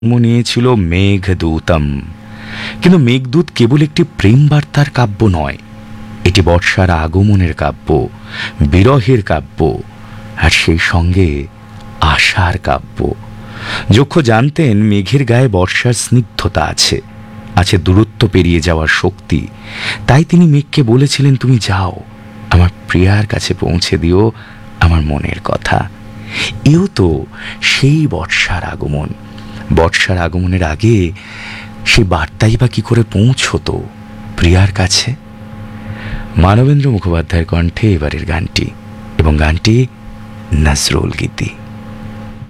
নিয়েছিল মেঘদূতম। কিন্তু মেঘদূত কেবল একটি প্রেম বার্তার কাব্য নয়, এটি বর্ষার আগমনের কাব্য, বিরহের কাব্য, আর সেই সঙ্গে আশার কাব্য। যক্ষ জানতেন মেঘের গায়ে বর্ষার স্নিগ্ধতা আছে, আছে দূরত্ব পেরিয়ে যাওয়ার শক্তি। তাই তিনি মেঘকে বলেছিলেন, তুমি যাও, আমার প্রিয়ার কাছে পৌঁছে দিও আমার মনের কথা। এও তো সেই বর্ষার আগমন। বর্ষার আগমনের আগে সেই বার্তাই বা কি করে পৌঁছতো প্রিয়ার কাছে? মানবেন্দ্র মুখোপাধ্যায়ের কণ্ঠে এবারের গানটি, এবং গানটি নজরুল গীতি।